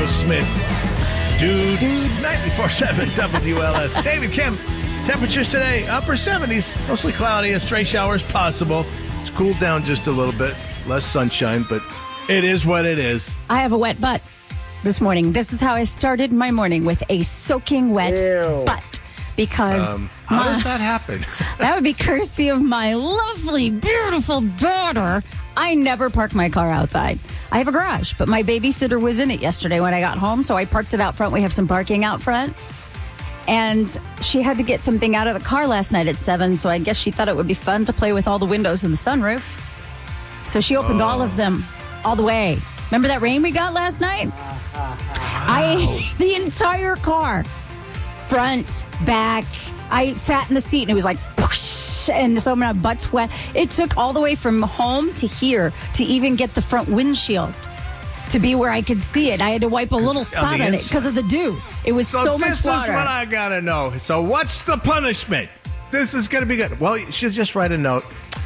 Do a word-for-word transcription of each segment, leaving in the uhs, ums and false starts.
Aerosmith. Dude, Dude. ninety-four point seven W L S. David Kim, temperatures today, upper seventies, mostly cloudy and stray showers possible. It's cooled down just a little bit, less sunshine, but it is what it is. I have a wet butt this morning. This is how I started my morning, with a soaking wet Ew. butt. Because um, how my, does that happen? That would be courtesy of my lovely, beautiful daughter. I never park my car outside. I have a garage, but my babysitter was in it yesterday when I got home, so I parked it out front. We have some parking out front. And she had to get something out of the car last night at seven, so I guess she thought it would be fun to play with all the windows in the sunroof. So she opened oh. all of them all the way. Remember that rain we got last night? Wow. I the entire car. Front, back. I sat in the seat and it was like, whoosh, and so my butt's wet. It took all the way from home to here to even get the front windshield to be where I could see it. I had to wipe a little spot on, on it because of the dew. It was so, so much water. This is what I got to know. So what's the punishment? This is going to be good. Well, you should just write a note.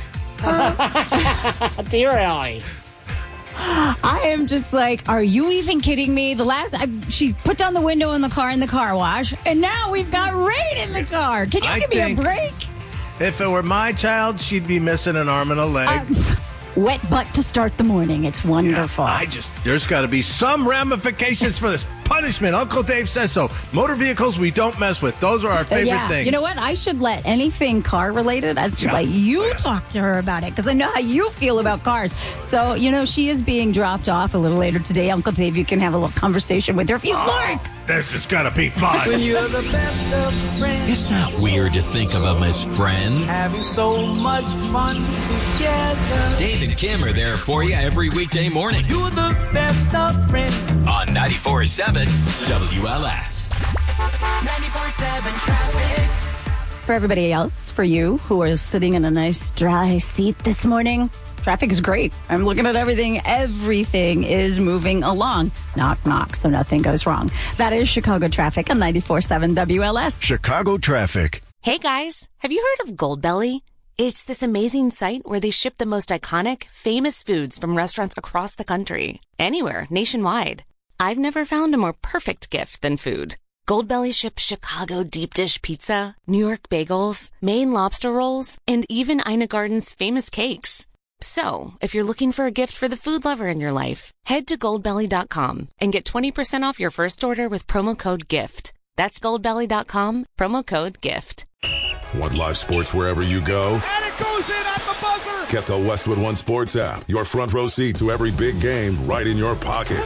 Dear Ellie. I am just like, are you even kidding me? The last, I, she put down the window in the car in the car wash, and now we've got rain in the car. Can you I give me a break? If it were my child, she'd be missing an arm and a leg. Uh, wet butt to start the morning. It's wonderful. Yeah, I just, there's got to be some ramifications for this punishment. Uncle Dave says so. Motor vehicles we don't mess with. Those are our favorite uh, yeah. things. You know what? I should let anything car related, I should yeah. let you oh, yeah. talk to her about it, because I know how you feel about cars. So, you know, she is being dropped off a little later today. Uncle Dave, you can have a little conversation with her if you'd oh, like. This is going to be fun. When you're the best of friends. It's not weird to think of them as friends. Having so much fun together. Dave and Kim are there for you every weekday morning. You're the best of friends. On ninety-four point seven W L S. ninety-four point seven traffic. For everybody else, for you who are sitting in a nice dry seat this morning, traffic is great. I'm looking at everything. Everything is moving along. Knock, knock, so nothing goes wrong. That is Chicago traffic on ninety-four point seven W L S. Chicago traffic. Hey guys, have you heard of Goldbelly? It's this amazing site where they ship the most iconic, famous foods from restaurants across the country. Anywhere, nationwide. I've never found a more perfect gift than food. Goldbelly ships Chicago deep dish pizza, New York bagels, Maine lobster rolls, and even Ina Garden's famous cakes. So, if you're looking for a gift for the food lover in your life, head to goldbelly dot com and get twenty percent off your first order with promo code GIFT. That's goldbelly dot com, promo code GIFT. Want live sports wherever you go? And it goes in at the buzzer! Get the Westwood One Sports app. Your front row seat to every big game right in your pocket.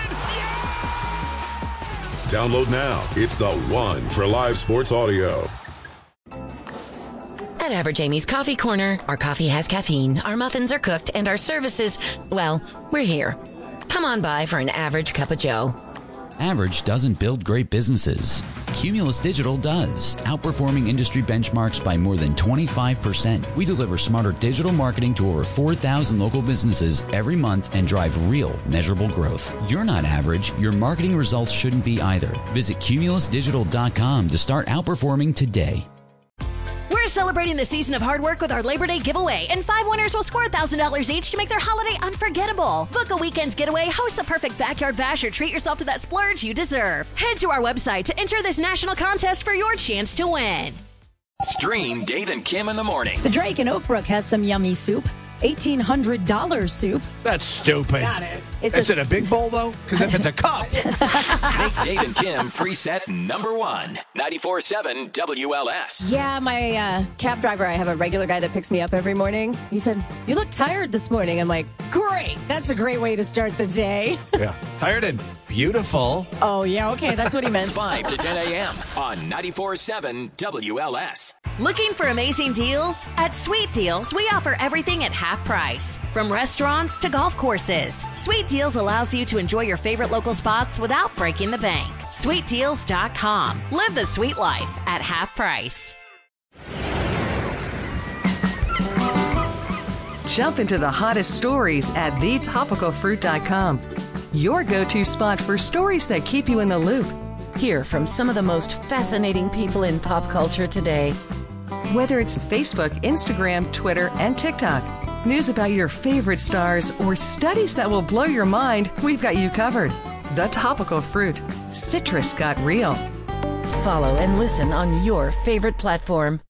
Download now. It's the one for live sports audio. At Average Amy's Coffee Corner, our coffee has caffeine, our muffins are cooked, and our services, well, we're here. Come on by for an average cup of joe. Average doesn't build great businesses. Cumulus Digital does, outperforming industry benchmarks by more than twenty-five percent. We deliver smarter digital marketing to over four thousand local businesses every month and drive real, measurable growth. You're not average. Your marketing results shouldn't be either. Visit cumulus digital dot com to start outperforming today. We're celebrating the season of hard work with our Labor Day giveaway, and five winners will score one thousand dollars each to make their holiday unforgettable. Book a weekend's getaway, host the perfect backyard bash, or treat yourself to that splurge you deserve. Head to our website to enter this national contest for your chance to win. Stream Dave and Kim in the morning. The Drake in Oakbrook has some yummy soup. eighteen hundred dollars soup. That's stupid. Got it. It's Is a, it a big bowl, though? Because if it's a cup. Make Dave and Kim preset number one. ninety-four point seven W L S. Yeah, my uh, cab driver, I have a regular guy that picks me up every morning. He said, you look tired this morning. I'm like, great. That's a great way to start the day. Yeah. Tired and beautiful. Oh, yeah. Okay. That's what he meant. five to ten a.m. on ninety-four point seven W L S. Looking for amazing deals? At Sweet Deals, we offer everything at half price. From restaurants to golf courses. Sweet Deals allows you to enjoy your favorite local spots without breaking the bank. sweet deals dot com. Live the sweet life at half price. Jump into the hottest stories at the topical fruit dot com. Your go-to spot for stories that keep you in the loop. Hear from some of the most fascinating people in pop culture today. Whether it's Facebook, Instagram, Twitter, and TikTok, news about your favorite stars, or studies that will blow your mind, we've got you covered. The Topical Fruit. Citrus got real. Follow and listen on your favorite platform.